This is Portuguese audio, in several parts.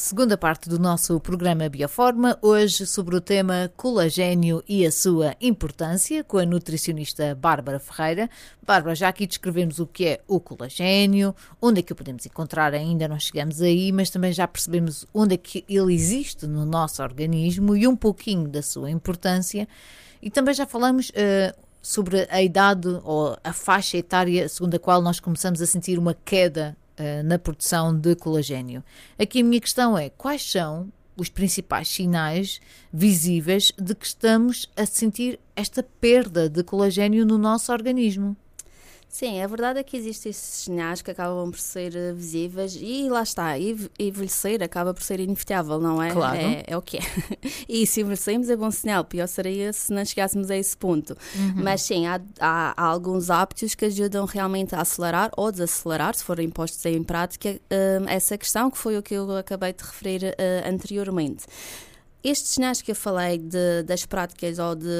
Segunda parte do nosso programa Bioforma, hoje sobre o tema colagênio e a sua importância, com a nutricionista Bárbara Ferreira. Bárbara, já aqui descrevemos o que é o colagênio, onde é que o podemos encontrar, ainda não chegamos aí, mas também já percebemos onde é que ele existe no nosso organismo e um pouquinho da sua importância. E também já falamos sobre a idade ou a faixa etária segundo a qual nós começamos a sentir uma queda na produção de colagênio. Aqui a minha questão é, quais são os principais sinais visíveis de que estamos a sentir esta perda de colagênio no nosso organismo? Sim, a verdade é que existem esses sinais que acabam por ser visíveis e lá está, envelhecer acaba por ser inevitável, não é? Claro. É o que é. E se envelhecemos é bom sinal, pior seria se não chegássemos a esse ponto. Mas sim, há alguns hábitos que ajudam realmente a acelerar ou desacelerar, se forem postos em prática, essa questão que foi o que eu acabei de referir anteriormente. Estes sinais que eu falei das práticas ou de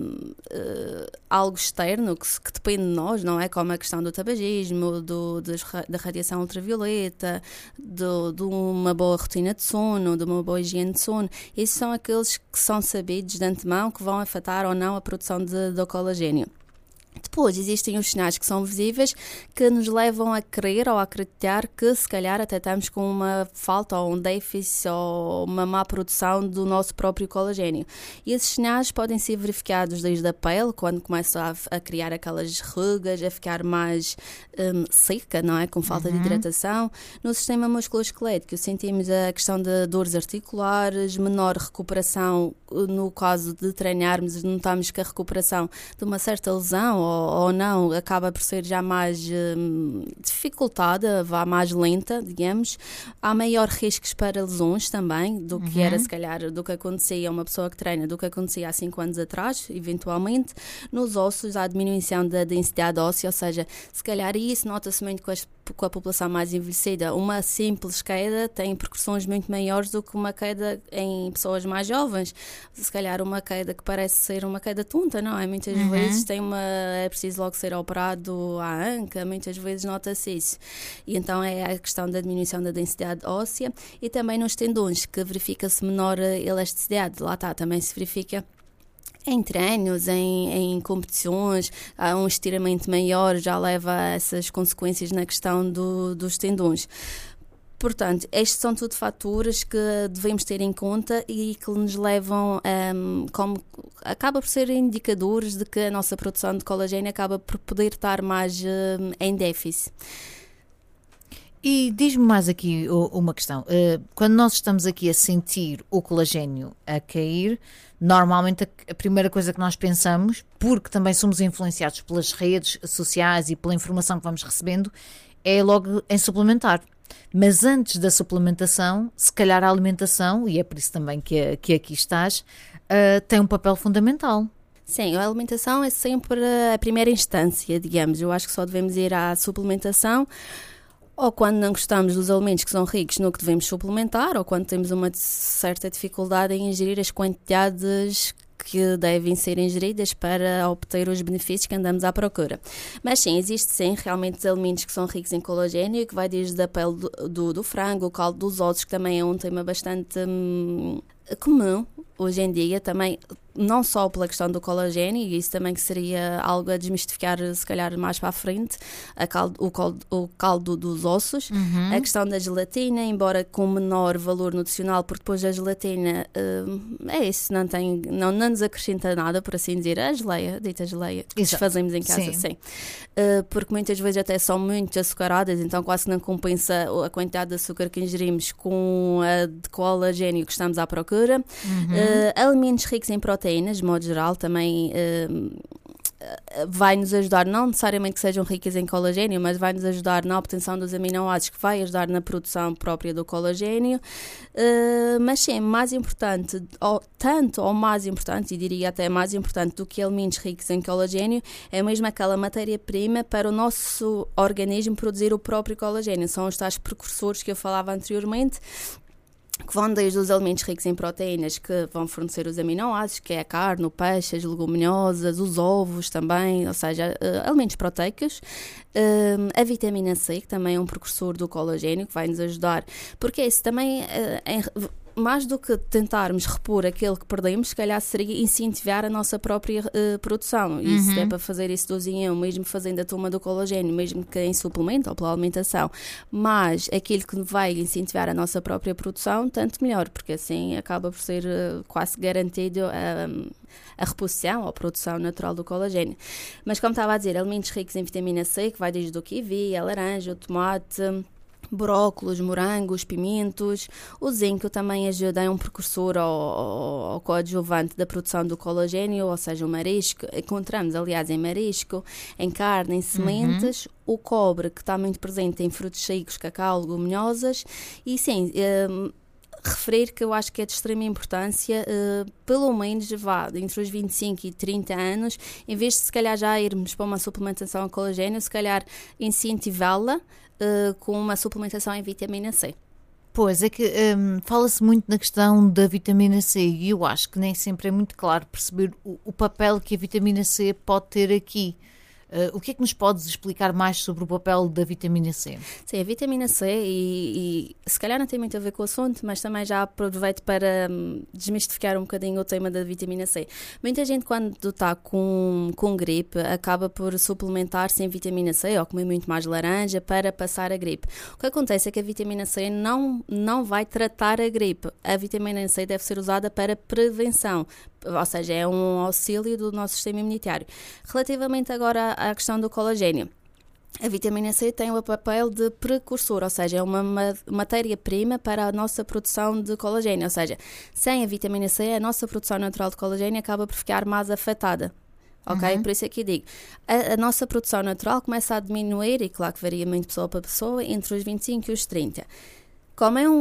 algo externo que depende de nós, não é? Como a questão do tabagismo, da radiação ultravioleta, de uma boa rotina de sono, de uma boa higiene de sono. Esses são aqueles que são sabidos de antemão que vão afetar ou não a produção do colagênio. Depois existem os sinais que são visíveis que nos levam a crer ou a acreditar que se calhar até estamos com uma falta ou um déficit ou uma má produção do nosso próprio colagênio. E esses sinais podem ser verificados desde a pele, quando começa a criar aquelas rugas, a ficar mais seca, não é? Com falta de hidratação. No sistema musculoesquelético sentimos a questão de dores articulares, menor recuperação no caso de treinarmos, notamos que a recuperação de uma certa lesão ou não, acaba por ser já mais dificultada, vá mais lenta, digamos. Há maior riscos para lesões também, do que era se calhar, do que acontecia a uma pessoa que treina, do que acontecia há 5 anos atrás, eventualmente. Nos ossos há diminuição da densidade óssea, ou seja, se calhar isso nota-se muito com a população mais envelhecida. Uma simples queda tem repercussões muito maiores do que uma queda em pessoas mais jovens. Se calhar uma queda que parece ser uma queda tonta, não é? Muitas vezes é preciso logo ser operado à anca, muitas vezes nota-se isso. E então é a questão da diminuição da densidade óssea e também nos tendões, que verifica-se menor elasticidade. Lá está, também se verifica em treinos, em competições, há um estiramento maior, já leva a essas consequências na questão dos tendões. Portanto, estes são tudo fatores que devemos ter em conta e que nos levam, acaba por ser indicadores de que a nossa produção de colagênio acaba por poder estar mais em déficit. E diz-me mais aqui uma questão. Quando nós estamos aqui a sentir o colagênio a cair, normalmente a primeira coisa que nós pensamos, porque também somos influenciados pelas redes sociais e pela informação que vamos recebendo, é logo em suplementar. Mas antes da suplementação, se calhar a alimentação, e é por isso também que aqui estás, tem um papel fundamental. Sim, a alimentação é sempre a primeira instância, digamos. Eu acho que só devemos ir à suplementação ou quando não gostamos dos alimentos que são ricos no que devemos suplementar, ou quando temos uma certa dificuldade em ingerir as quantidades que devem ser ingeridas para obter os benefícios que andamos à procura. Mas sim, existe sim realmente alimentos que são ricos em colagênio, que vai desde a pele do frango, o caldo dos ossos, que também é um tema bastante comum hoje em dia, também não só pela questão do colagênio, e isso também que seria algo a desmistificar se calhar mais para a frente, o caldo dos ossos, a questão da gelatina, embora com menor valor nutricional, porque depois a gelatina é isso, não nos acrescenta nada, por assim dizer, a dita geleia, que fazemos em casa, sim. Porque muitas vezes até são muito açucaradas, então quase não compensa a quantidade de açúcar que ingerimos com a de colagênio que estamos à procura. Alimentos ricos em proteínas, de modo geral, também vai nos ajudar, não necessariamente que sejam ricas em colagênio, mas vai nos ajudar na obtenção dos aminoácidos, que vai ajudar na produção própria do colagênio. Mas sim, mais importante, tanto ou mais importante, e diria até mais importante do que alimentos ricos em colagênio, é mesmo aquela matéria-prima para o nosso organismo produzir o próprio colagênio. São os tais precursores que eu falava anteriormente, que vão desde os alimentos ricos em proteínas, que vão fornecer os aminoácidos, que é a carne, o peixe, as leguminosas, os ovos também, ou seja, alimentos proteicos. A vitamina C, que também é um precursor do colagênio, que vai nos ajudar, porque isso também mais do que tentarmos repor aquilo que perdemos, se calhar seria incentivar a nossa própria produção. E se der para fazer isso 12 em 1, mesmo fazendo a toma do colagênio, mesmo que em suplemento ou pela alimentação, mas aquilo que vai incentivar a nossa própria produção, tanto melhor, porque assim acaba por ser quase garantido a reposição ou a produção natural do colagênio. Mas como estava a dizer, alimentos ricos em vitamina C, que vai desde o kiwi, a laranja, o tomate, brócolos, morangos, pimentos. O zinco também ajuda, é um precursor ao coadjuvante da produção do colagênio, ou seja, o marisco. Encontramos, aliás, em marisco, em carne, em sementes. O cobre, que está muito presente em frutos secos, cacau, leguminosas. E sim, referir que eu acho que é de extrema importância, pelo menos entre os 25 e 30 anos, em vez de se calhar já irmos para uma suplementação a colagênio, se calhar incentivá-la com uma suplementação em vitamina C. Pois, é que fala-se muito na questão da vitamina C e eu acho que nem sempre é muito claro perceber o papel que a vitamina C pode ter aqui. O que é que nos podes explicar mais sobre o papel da vitamina C? Sim, a vitamina C, e se calhar não tem muito a ver com o assunto, mas também já aproveito para desmistificar um bocadinho o tema da vitamina C. Muita gente, quando está com gripe, acaba por suplementar-se em vitamina C ou comer muito mais laranja para passar a gripe. O que acontece é que a vitamina C não vai tratar a gripe. A vitamina C deve ser usada para prevenção, ou seja, é um auxílio do nosso sistema imunitário. Relativamente agora à questão do colagênio, a vitamina C tem o papel de precursor, ou seja, é uma matéria-prima para a nossa produção de colagênio, ou seja, sem a vitamina C, a nossa produção natural de colagênio acaba por ficar mais afetada. Ok? Por isso é que eu digo, a nossa produção natural começa a diminuir, e claro que varia muito pessoa para pessoa, entre os 25 e os 30. Como é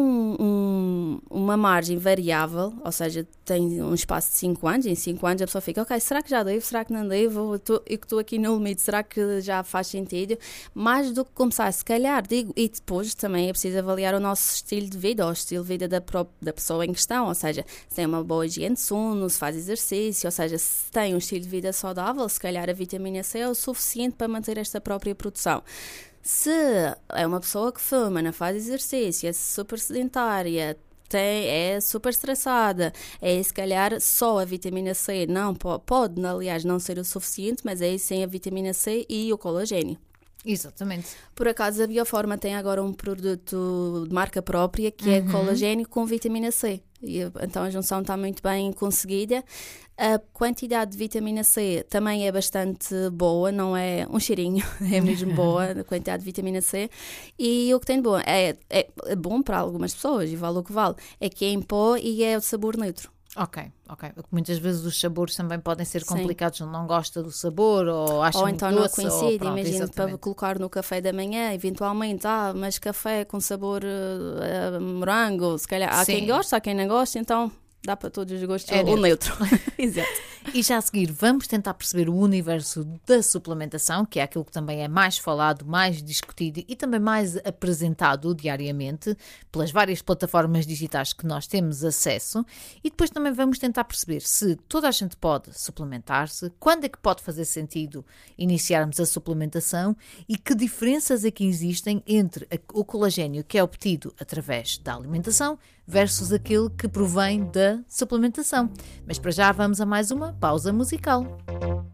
uma margem variável, ou seja, tem um espaço de 5 anos, em 5 anos a pessoa fica, ok, será que já devo, será que não devo, eu estou aqui no limite, será que já faz sentido? Mais do que começar, se calhar, digo, e depois também é preciso avaliar o nosso estilo de vida, ou o estilo de vida da pessoa em questão, ou seja, se tem uma boa higiene de sono, se faz exercício, ou seja, se tem um estilo de vida saudável, se calhar a vitamina C é o suficiente para manter esta própria produção. Se é uma pessoa que fuma, não faz exercício, é super sedentária, é super estressada, se calhar só a vitamina C não pode, aliás, não ser o suficiente, mas é sem a vitamina C e o colagênio. Exatamente. Por acaso a Bioforma tem agora um produto de marca própria que é colagênio com vitamina C. Então a junção está muito bem conseguida. A quantidade de vitamina C também é bastante boa, não é um cheirinho, é mesmo boa a quantidade de vitamina C. E o que tem de bom é bom para algumas pessoas, e vale o que vale, é que é em pó e é o sabor neutro. Ok. Muitas vezes os sabores também podem ser complicados, não gosta do sabor ou acha ou muito então doce, não coincide, imagina para colocar no café da manhã, eventualmente, mas café com sabor morango, se calhar há quem gosta, há quem não gosta, então dá para todos os gostos o neutro. Exato. E já a seguir vamos tentar perceber o universo da suplementação, que é aquilo que também é mais falado, mais discutido e também mais apresentado diariamente pelas várias plataformas digitais que nós temos acesso. E depois também vamos tentar perceber se toda a gente pode suplementar-se, quando é que pode fazer sentido iniciarmos a suplementação e que diferenças é que existem entre o colagênio que é obtido através da alimentação versus aquele que provém da suplementação. Mas para já vamos a mais uma pausa musical.